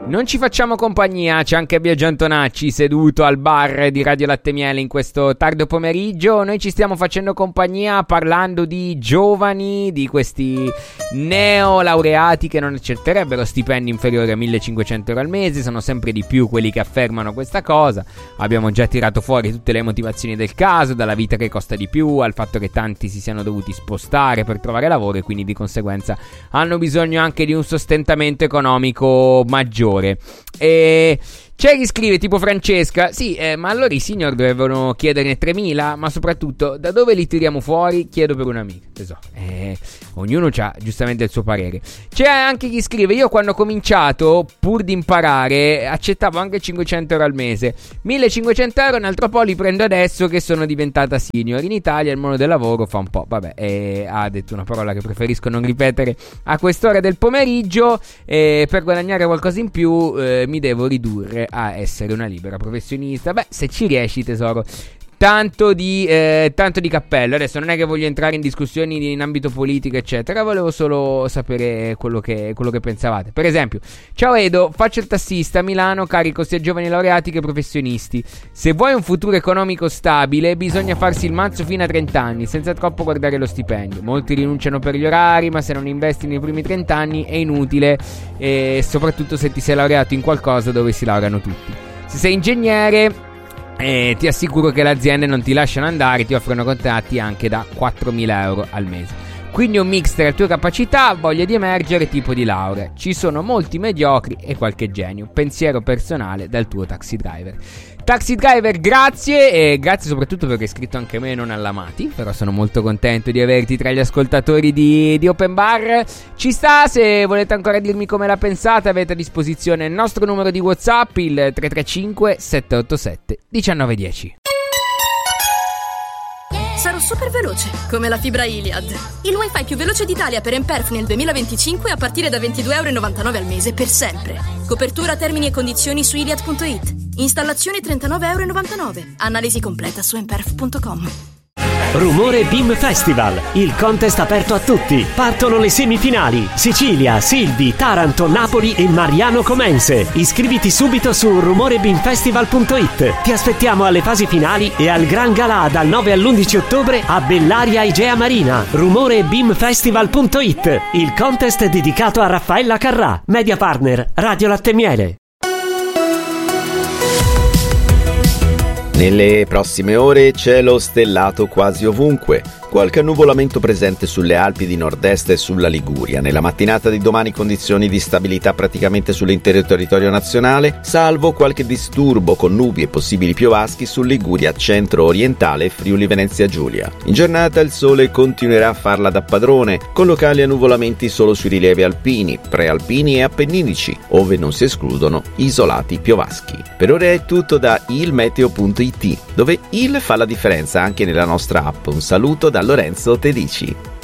Non ci facciamo compagnia, c'è anche Biagio Antonacci seduto al bar di Radio Latte Miele in questo tardo pomeriggio. Noi ci stiamo facendo compagnia parlando di giovani, di questi neolaureati che non accetterebbero stipendi inferiori a 1.500 euro al mese. Sono sempre di più quelli che affermano questa cosa. Abbiamo già tirato fuori tutte le motivazioni del caso, dalla vita che costa di più al fatto che tanti si siano dovuti spostare per trovare lavoro e quindi di conseguenza hanno bisogno anche di un sostentamento economico maggiore. E c'è chi scrive tipo Francesca: sì, ma allora i senior dovevano chiederne 3.000, ma soprattutto da dove li tiriamo fuori? Chiedo per un'amica. Ognuno ha giustamente il suo parere. C'è anche chi scrive: io quando ho cominciato, pur di imparare, accettavo anche 500 euro al mese. 1.500 euro un altro po' li prendo adesso che sono diventata senior. In Italia il mondo del lavoro fa un po', ha detto una parola che preferisco non ripetere a quest'ora del pomeriggio. Per guadagnare qualcosa in più mi devo ridurre a essere una libera professionista. Se ci riesci, tesoro, tanto di cappello. Adesso non è che voglio entrare in discussioni in ambito politico eccetera, volevo solo sapere quello che pensavate. Per esempio, ciao Edo, faccio il tassista a Milano, carico sia giovani laureati che professionisti. Se vuoi un futuro economico stabile bisogna farsi il mazzo fino a 30 anni senza troppo guardare lo stipendio. Molti rinunciano per gli orari, ma se non investi nei primi 30 anni è inutile, e soprattutto se ti sei laureato in qualcosa dove si laureano tutti. Se sei ingegnere, ti assicuro che le aziende non ti lasciano andare, ti offrono contratti anche da 4.000 euro al mese. Quindi un mix tra le tue capacità, voglia di emergere e tipo di laurea. Ci sono molti mediocri e qualche genio. Pensiero personale dal tuo taxi driver. Taxi driver, grazie, e grazie soprattutto perché hai scritto anche me, non all'amati. Però sono molto contento di averti tra gli ascoltatori di Open Bar. Ci sta, se volete ancora dirmi come la pensate, avete a disposizione il nostro numero di WhatsApp, il 335 787 1910. Sarò super veloce, come la fibra Iliad. Il wifi più veloce d'Italia per Emperf nel 2025 a partire da €22,99 al mese per sempre. Copertura, termini e condizioni su iliad.it. Installazione €39,99. Analisi completa su emperf.com. Rumore Beam Festival, il contest aperto a tutti. Partono le semifinali: Sicilia, Silvi, Taranto, Napoli e Mariano Comense. Iscriviti subito su rumorebeamfestival.it. Ti aspettiamo alle fasi finali e al Gran Galà dal 9 all'11 ottobre a Bellaria Igea Marina. rumorebeamfestival.it, il contest dedicato a Raffaella Carrà, media partner Radio Latte Miele. Nelle prossime ore cielo stellato quasi ovunque, qualche annuvolamento presente sulle Alpi di Nord-Est e sulla Liguria. Nella mattinata di domani condizioni di stabilità praticamente sull'intero territorio nazionale, salvo qualche disturbo con nubi e possibili piovaschi su Liguria centro-orientale e Friuli Venezia Giulia. In giornata il sole continuerà a farla da padrone, con locali annuvolamenti solo sui rilievi alpini, prealpini e appenninici, ove non si escludono isolati piovaschi. Per ora è tutto da ilmeteo.it, dove il fa la differenza anche nella nostra app. Un saluto da Lorenzo Tedici.